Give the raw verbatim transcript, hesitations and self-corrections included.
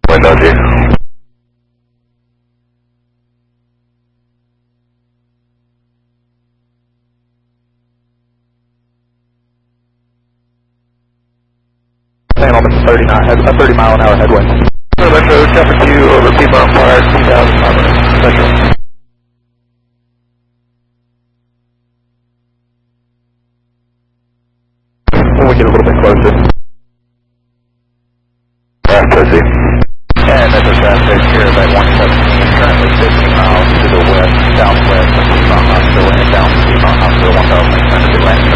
Window G. Saying almost a thirty, head, a thirty mile an hour headwind. Metro, Chopper two over P Bar Empire, two thousand five hundred. Metro. When we get a little bit closer. Yeah, pussy. And Metro traffic here at one seventeen, currently fifteen miles to the west, southwest of Piedmont Hospital, and down to Piedmont Hospital, one thousand eight hundred Atlantic.